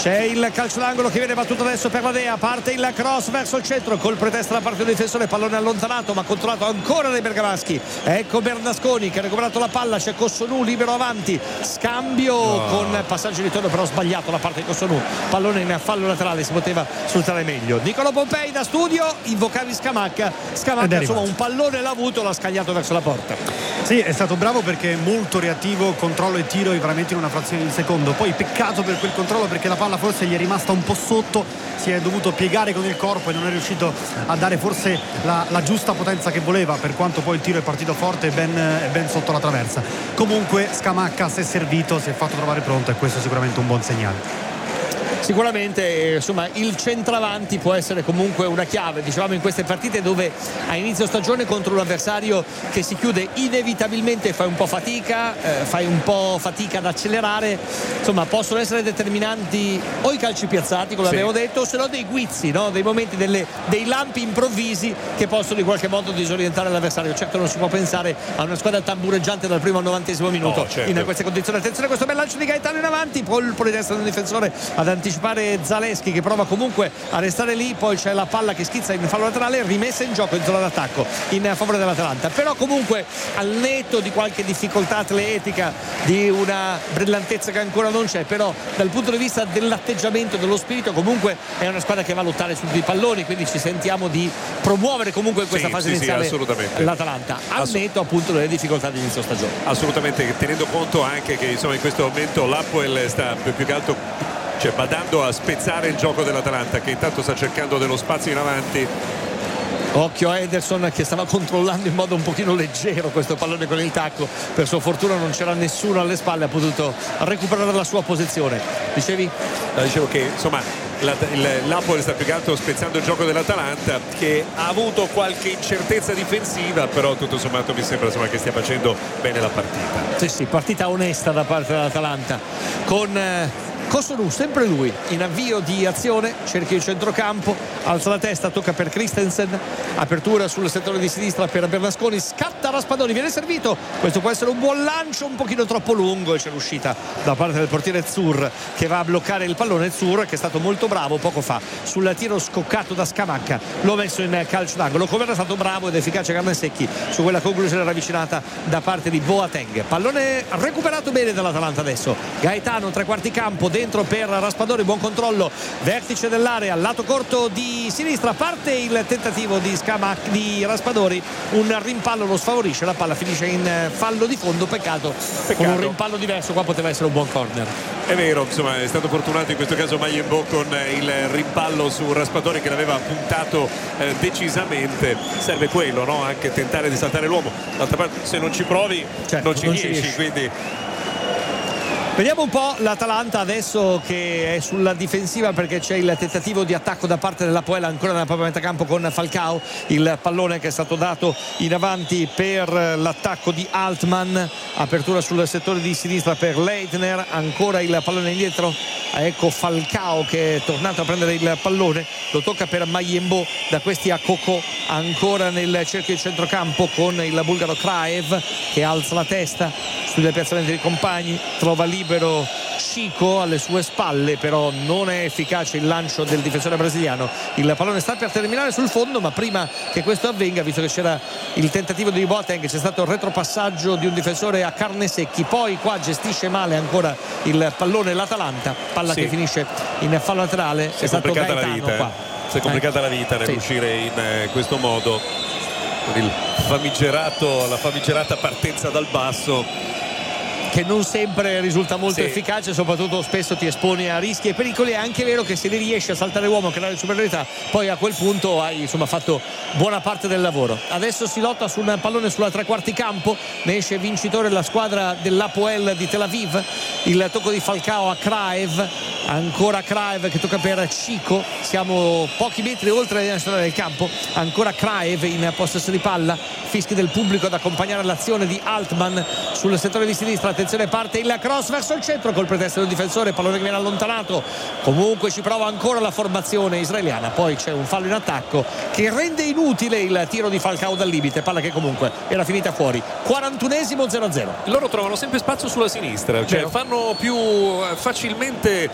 C'è il calcio d'angolo che viene battuto adesso per la Dea, parte il cross verso il centro, col pretesto da parte del difensore, pallone allontanato ma controllato ancora dai bergamaschi. Ecco Bernasconi che ha recuperato la palla, c'è Cossonù libero avanti, scambio con passaggio di ritorno però sbagliato da parte di Cossonù, pallone in fallo laterale, si poteva sfruttare meglio. Nicolò Pompei da studio, invocavi Scamacca insomma un pallone l'ha avuto, l'ha scagliato verso la porta. Sì, è stato bravo perché è molto reattivo, controllo e tiro veramente in una frazione di secondo. Poi peccato per quel controllo perché la palla forse gli è rimasta un po' sotto, si è dovuto piegare con il corpo e non è riuscito a dare forse la giusta potenza che voleva, per quanto poi il tiro è partito forte e ben sotto la traversa. Comunque Scamacca si è servito, si è fatto trovare pronto e questo è sicuramente un buon segnale. Sicuramente insomma il centravanti può essere comunque una chiave, dicevamo, in queste partite dove a inizio stagione contro un avversario che si chiude inevitabilmente fai un po' fatica ad accelerare, insomma possono essere determinanti o i calci piazzati come abbiamo detto, o se no dei guizzi, no? Dei momenti, dei lampi improvvisi che possono in qualche modo disorientare l'avversario. Certo non si può pensare a una squadra tambureggiante dal primo al 90° minuto in queste condizioni. Attenzione a questo bel lancio di Gaetano in avanti, colpo di destra del difensore ad anticipare Zaleschi che prova comunque a restare lì, poi c'è la palla che schizza in fallo laterale, rimessa in gioco in zona d'attacco in favore dell'Atalanta, però comunque al netto di qualche difficoltà atletica, di una brillantezza che ancora non c'è, però dal punto di vista dell'atteggiamento, dello spirito, comunque è una squadra che va a lottare su tutti i palloni, quindi ci sentiamo di promuovere comunque in questa fase iniziale l'Atalanta, al netto appunto delle difficoltà di inizio stagione. Assolutamente, tenendo conto anche che insomma in questo momento l'Apoel sta più che altro badando a spezzare il gioco dell'Atalanta, che intanto sta cercando dello spazio in avanti. Occhio a Ederson che stava controllando in modo un pochino leggero questo pallone con il tacco, per sua fortuna non c'era nessuno alle spalle, ha potuto recuperare la sua posizione. Dicevi? Dicevo che insomma l'Apoel sta più che altro spezzando il gioco dell'Atalanta, che ha avuto qualche incertezza difensiva, però tutto sommato mi sembra che stia facendo bene la partita. Sì, partita onesta da parte dell'Atalanta con Cossonù, sempre lui in avvio di azione, cerca il centrocampo, alza la testa, tocca per Christensen, apertura sul settore di sinistra per Bernasconi, scatta Raspadori, viene servito, questo può essere un buon lancio, un pochino troppo lungo e c'è l'uscita da parte del portiere Zur che va a bloccare il pallone. Zur che è stato molto bravo poco fa sul tiro scoccato da Scamacca, lo ha messo in calcio d'angolo, come era stato bravo ed efficace Garnesecchi su quella conclusione ravvicinata da parte di Boateng. Pallone recuperato bene dall'Atalanta adesso, Gaetano tre quarti campo dentro per Raspadori, buon controllo, vertice dell'area, lato corto di sinistra, parte il tentativo di Raspadori, un rimpallo lo sfavorisce, la palla finisce in fallo di fondo, peccato. Con un rimpallo diverso qua poteva essere un buon corner. È vero, insomma è stato fortunato in questo caso Mayembo con il rimpallo su Raspadori che l'aveva puntato decisamente. Serve quello, no? Anche tentare di saltare l'uomo, d'altra parte se non ci provi non ci riesci, quindi vediamo un po' l'Atalanta adesso che è sulla difensiva, perché c'è il tentativo di attacco da parte dell'Apoel ancora nella propria metà campo con Falcao, il pallone che è stato dato in avanti per l'attacco di Altman, apertura sul settore di sinistra per Leitner, ancora il pallone indietro, ecco Falcao che è tornato a prendere il pallone, lo tocca per Mayembo, da questi a Coco, ancora nel cerchio di centrocampo con il bulgaro Kraev che alza la testa sugli piazzamenti dei compagni, trova libero Chico alle sue spalle, però non è efficace il lancio del difensore brasiliano, il pallone sta per terminare sul fondo, ma prima che questo avvenga, visto che c'era il tentativo di Boateng, c'è stato il retropassaggio di un difensore a Carnesecchi, poi qua gestisce male ancora il pallone l'Atalanta, palla che finisce in fallo laterale. È stato Gaetano qua. Si è complicata la vita nell'uscire in questo modo, con la famigerata partenza dal basso che non sempre risulta molto efficace, soprattutto spesso ti esponi a rischi e pericoli. È anche vero che se ne riesci a saltare l'uomo, a creare superiorità, poi a quel punto hai fatto buona parte del lavoro. Adesso si lotta su un pallone sulla tre quarti campo, ne esce vincitore la squadra dell'Apoel di Tel Aviv, il tocco di Falcao a Kraev, ancora Kraev che tocca per Chico, siamo pochi metri oltre la linea nazionale del campo, ancora Kraev in possesso di palla, fischi del pubblico ad accompagnare l'azione di Altman sul settore di sinistra. Attenzione, parte il cross verso il centro col pretesto del difensore, pallone che viene allontanato, comunque ci prova ancora la formazione israeliana, poi c'è un fallo in attacco che rende inutile il tiro di Falcao dal limite, palla che comunque era finita fuori. 41esimo, 0-0. Loro trovano sempre spazio sulla sinistra, cioè fanno più facilmente